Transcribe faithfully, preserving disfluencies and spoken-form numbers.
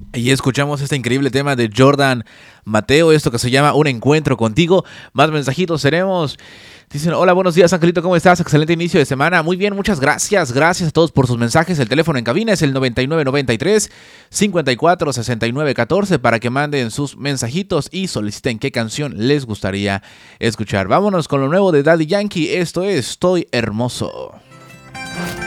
Y escuchamos este increíble tema de Jordan Mateo, esto que se llama Un Encuentro Contigo. Más mensajitos tenemos. Dicen, hola, buenos días, Angelito, ¿cómo estás? Excelente inicio de semana. Muy bien, muchas gracias. Gracias a todos por sus mensajes. El teléfono en cabina es el noventa y nueve noventa y tres, cincuenta y cuatro, sesenta y nueve catorce para que manden sus mensajitos y soliciten qué canción les gustaría escuchar. Vámonos con lo nuevo de Daddy Yankee. Esto es Estoy Hermoso.